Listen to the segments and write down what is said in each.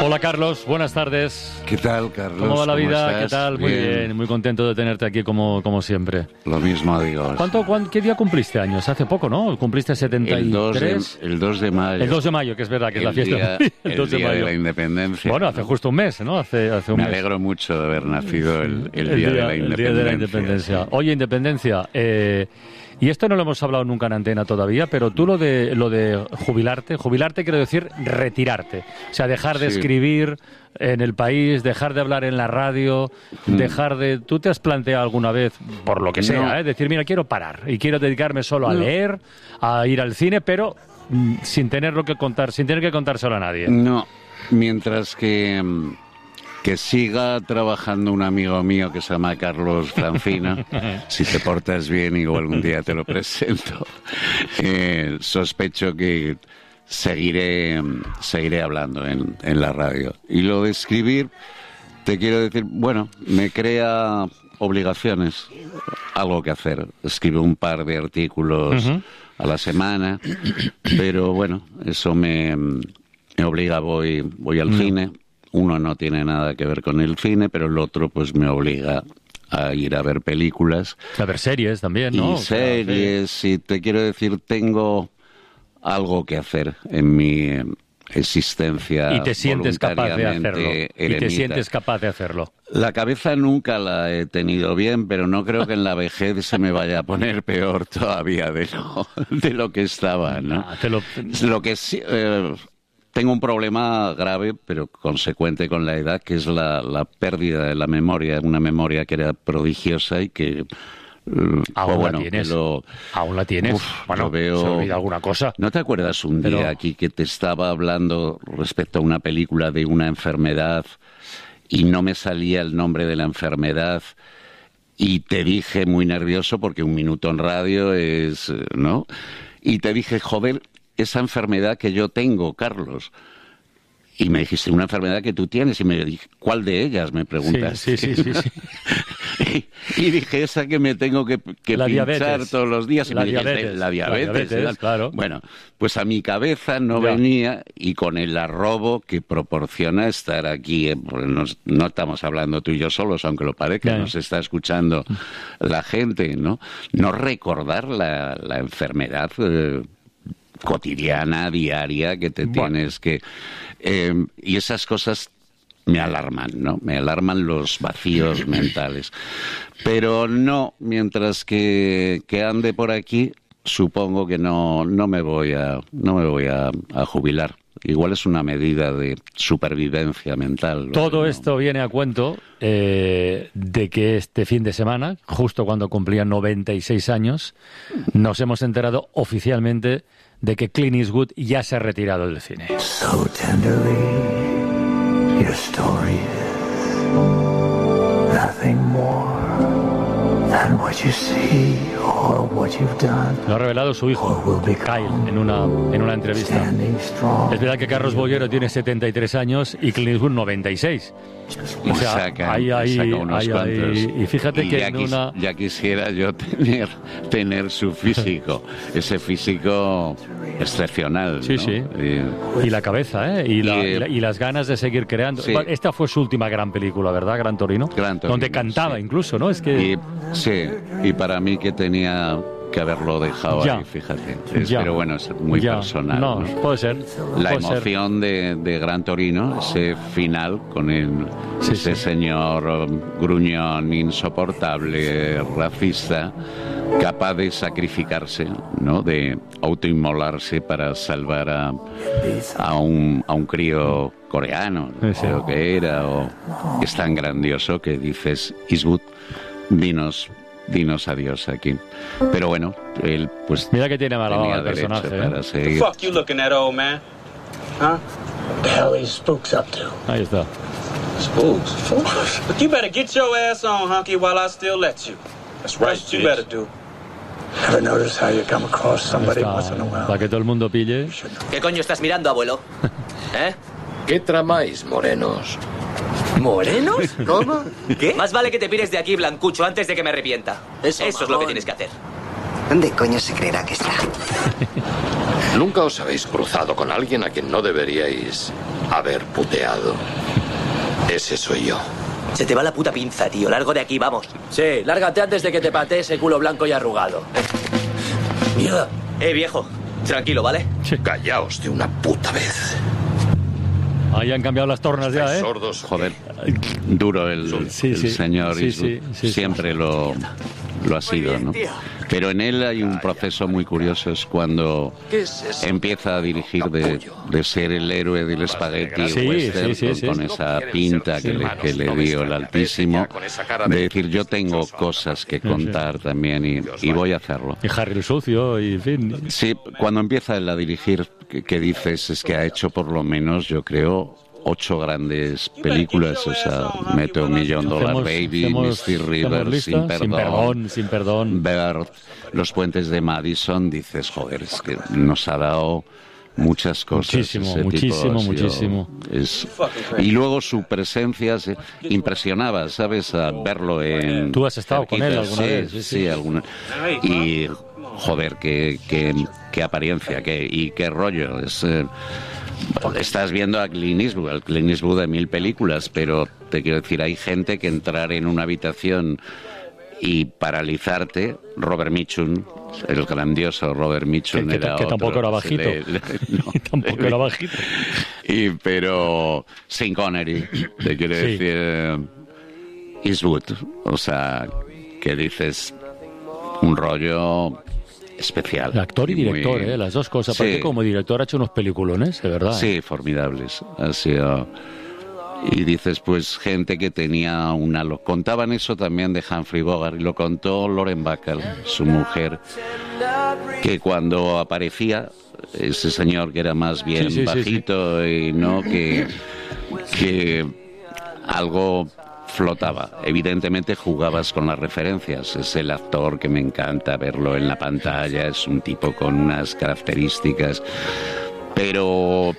Hola Carlos, buenas tardes. ¿Qué tal, Carlos? ¿Cómo va la vida? estás? ¿Qué tal? Muy bien, muy contento de tenerte aquí como siempre. Lo mismo digo. ¿Qué día cumpliste años? Hace poco, ¿no? ¿Cumpliste 73? El 2 de mayo. El 2 de mayo, que es verdad que es la fiesta. El 2 de día mayo. de la independencia. Bueno, hace justo un mes, ¿no? Hace un Me mes. alegro mucho de haber nacido el día de la independencia. El día de la independencia. Sí. Oye, independencia, y esto no lo hemos hablado nunca en antena todavía, pero tú lo de jubilarte quiero decir retirarte. O sea, dejar de escribir en El País, dejar de hablar en la radio, dejar de... ¿Tú te has planteado alguna vez, por lo que sea, decir, mira, quiero parar y quiero dedicarme solo a leer, a ir al cine, pero sin tener que contárselo a nadie? No, mientras que siga trabajando un amigo mío que se llama Carlos Francina, si te portas bien, igual algún día te lo presento, sospecho que seguiré hablando en la radio. Y lo de escribir, te quiero decir, bueno, me crea obligaciones, algo que hacer. Escribo un par de artículos a la semana, pero bueno, eso me obliga, voy al cine. Uno no tiene nada que ver con el cine, pero el otro pues me obliga a ir a ver películas. A ver series también, ¿no? Y series, y te quiero decir, tengo algo que hacer en mi existencia. Y te sientes capaz de hacerlo. Y te sientes capaz de hacerlo. La cabeza nunca la he tenido bien, pero no creo que en la vejez se me vaya a poner peor todavía de lo que estaba, ¿no? Lo que sí... tengo un problema grave, pero consecuente con la edad, que es la pérdida de la memoria, una memoria que era prodigiosa y que... ¿Aún la tienes? ¿Aún la tienes? Bueno, veo... ¿se olvida alguna cosa? ¿No te acuerdas un día aquí que te estaba hablando respecto a una película de una enfermedad y no me salía el nombre de la enfermedad? Y te dije, muy nervioso, porque un minuto en radio es... ¿no? Y te dije, joder... esa enfermedad que yo tengo, Carlos. Y me dijiste, una enfermedad que tú tienes. Y me dije, ¿cuál de ellas? Me preguntas. Sí. y dije, esa que me tengo que pinchar diabetes. todos los días. Y La me dijiste, diabetes. La diabetes, claro. Bueno, pues a mi cabeza no venía, y con el arrobo que proporciona estar aquí, porque no estamos hablando tú y yo solos, aunque lo parezca, nos está escuchando la gente, ¿no? No recordar la enfermedad cotidiana, diaria, que te tienes que... y esas cosas me alarman, ¿no? Me alarman los vacíos mentales. Pero no, mientras que ande por aquí, supongo que no me voy a jubilar. Igual es una medida de supervivencia mental. Todo esto viene a cuento de que este fin de semana, justo cuando cumplía 96 años, nos hemos enterado oficialmente de que Clint Eastwood ya se ha retirado del cine. So tenderly, your story is nothing more than what you see or what you've done. Lo ha revelado su hijo, Kyle, en una entrevista. Es verdad que Carlos Bollero tiene 73 años y Clint Eastwood 96. O sea, y fíjate que ya quisiera yo tener su físico, ese físico excepcional, sí, ¿no? sí. Y la cabeza, y las ganas de seguir creando. Sí. Esta fue su última gran película, ¿verdad? Gran Torino. Donde cantaba, incluso, ¿no? Es que... y para mí que tenía que haberlo dejado ahí, fíjate. Pero bueno, es muy personal. No, puede ser. La emoción de Gran Torino, ese final con ese señor gruñón, insoportable, racista, capaz de sacrificarse, ¿no? De autoinmolarse para salvar a un crío coreano, creo que era, es tan grandioso que dices, Eastwood, dinos adiós aquí. Pero bueno, él pues... Mira que tiene mala el personaje, para seguir. Fuck you looking at, old man? Huh? What the hell are these spooks up to? Ahí está. Spooks? But you better get your ass on, Hunky, while I still let you. That's right, That's what you better do. Ever notice how you come across somebody once in a while? Para que todo el mundo pille. ¿Qué coño estás mirando, abuelo? ¿Qué tramáis, morenos? ¿Morenos? ¿Cómo? ¿Qué? Más vale que te pires de aquí, Blancucho, antes de que me arrepienta. Eso es lo que tienes que hacer. ¿Dónde coño se creerá que está? Nunca os habéis cruzado con alguien a quien no deberíais haber puteado. Ese soy yo. Se te va la puta pinza, tío. Largo de aquí, vamos. Sí, lárgate antes de que te patee ese culo blanco y arrugado. Mierda. Viejo. Tranquilo, ¿vale? Sí. Callaos de una puta vez. Ahí han cambiado las tornas ya, ¿eh? Sordos. Joder, duro el señor sí, Eastwood. sí, Siempre lo ha sido, ¿no? Pero en él hay un proceso muy curioso, es cuando empieza a dirigir de ser el héroe del espagueti western con esa pinta que le dio el Altísimo, de decir yo tengo cosas que contar también y voy a hacerlo. Y Harry el Sucio, y en fin. Sí, cuando empieza él a dirigir, que dices es que ha hecho por lo menos, yo creo, 8 grandes películas, o sea, Mete $1 Million Baby, Misty River, Sin Perdón, ver Los Puentes de Madison, dices, joder, es que nos ha dado muchas cosas. Muchísimo. Y luego su presencia impresionaba, ¿sabes? A verlo en... ¿Tú has estado con él alguna vez? Sí, alguna. Y, joder, qué apariencia, y qué rollo, estás viendo a Clint Eastwood de 1000 películas, pero te quiero decir, hay gente que entrar en una habitación y paralizarte. Robert Mitchum, el grandioso Robert Mitchum, que tampoco era bajito. Tampoco era bajito. Pero Sean Connery, te quiero decir, Eastwood, o sea, que dices, un rollo especial. Actor y director, las dos cosas. Aparte, como director ha hecho unos peliculones, de verdad. Sí, formidables. Ha sido... Y dices, pues, gente que tenía contaban eso también de Humphrey Bogart, y lo contó Lauren Bacall, su mujer, que cuando aparecía ese señor que era más bien bajito y no que algo flotaba. Evidentemente jugabas con las referencias. Es el actor que me encanta verlo en la pantalla, es un tipo con unas características, pero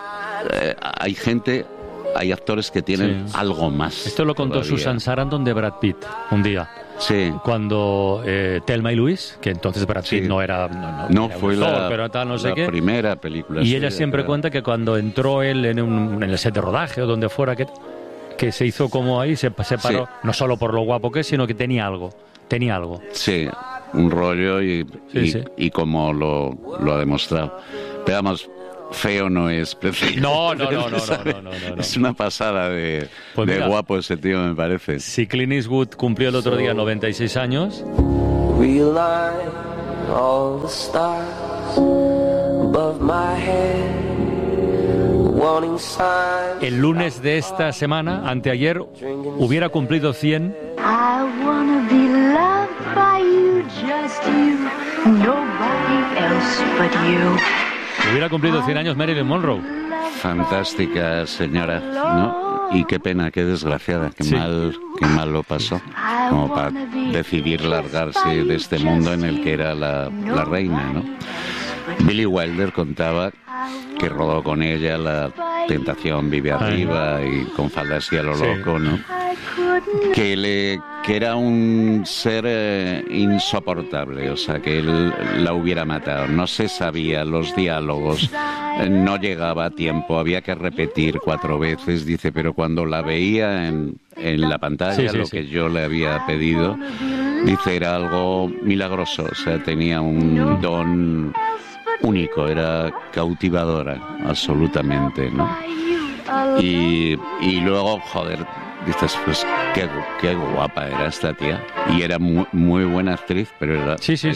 hay actores que tienen algo más. Esto lo contó todavía. Susan Sarandon de Brad Pitt un día. Sí. Cuando Thelma y Luis, que entonces Brad Pitt no era... No fue pero tal, no sé la qué. primera película. Y ella siempre cuenta que cuando entró él en el set de rodaje o donde fuera, que se hizo como ahí, se paró, no solo por lo guapo que es, sino que tenía algo. Sí, un rollo y como lo ha demostrado. Pero vamos, feo no es preciso. No. Es una pasada de guapo ese tío, me parece. Si Clint Eastwood cumplió el otro día 96 años... El lunes de esta semana, anteayer, hubiera cumplido 100. Hubiera cumplido 100 años Marilyn Monroe. Fantástica señora, ¿no? Y qué pena, qué desgraciada, qué mal lo pasó, como para decidir largarse de este mundo en el que era la reina, ¿no? Billy Wilder contaba que rodó con ella La Tentación vive arriba y Con faldas y a lo loco, ¿no? Que era un ser insoportable, o sea, que él la hubiera matado. No se sabía los diálogos, no llegaba a tiempo, había que repetir 4 veces, dice, pero cuando la veía en la pantalla, que yo le había pedido, dice, era algo milagroso, o sea, tenía un don único, era cautivadora, absolutamente, ¿no? Y luego, joder, dices, pues qué guapa era esta tía. Y era muy buena actriz, pero era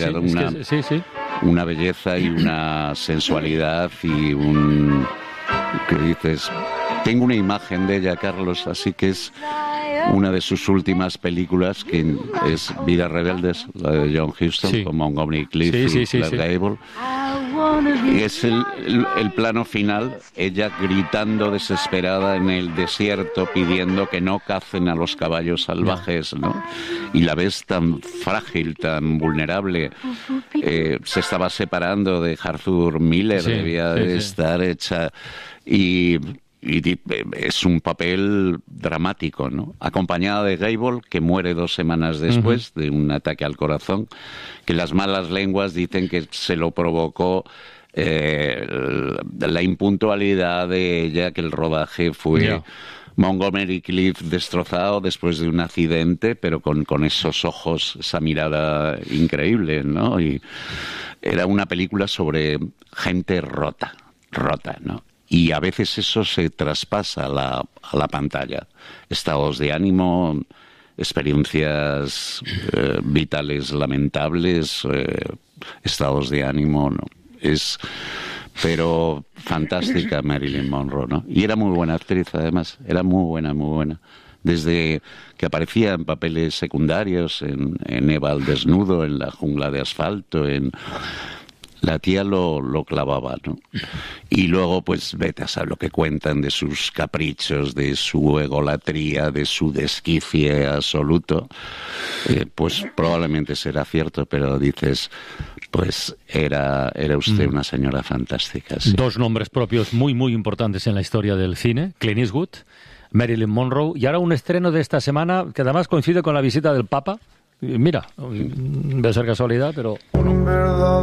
una belleza y una sensualidad y que dices, tengo una imagen de ella, Carlos, así que es una de sus últimas películas, que es Vidas Rebeldes, la de John Huston, con Montgomery Clift y Clark Gable. Y es el plano final, ella gritando desesperada en el desierto, pidiendo que no cacen a los caballos salvajes, ¿no? Y la ves tan frágil, tan vulnerable. Se estaba separando de Arthur Miller, debía de estar hecha... Y es un papel dramático, ¿no? Acompañada de Gable, que muere 2 semanas después de un ataque al corazón, que las malas lenguas dicen que se lo provocó la impuntualidad de ella, que el rodaje fue Montgomery Clift destrozado después de un accidente, pero con esos ojos, esa mirada increíble, ¿no? Y era una película sobre gente rota, ¿no? Y a veces eso se traspasa a la pantalla. Estados de ánimo, experiencias vitales lamentables, estados de ánimo, ¿no? Pero fantástica Marilyn Monroe, ¿no? Y era muy buena actriz, además. Era muy buena. Desde que aparecía en papeles secundarios, en Eva al desnudo, en La jungla de asfalto, la tía lo clavaba, ¿no? Y luego, pues, vete a saber lo que cuentan de sus caprichos, de su egolatría, de su desquicie absoluto. Pues probablemente será cierto, pero dices, pues era usted una señora fantástica. Sí. 2 nombres propios muy, muy importantes en la historia del cine. Clint Eastwood, Marilyn Monroe, y ahora un estreno de esta semana que además coincide con la visita del Papa. Mira, debe ser casualidad, pero...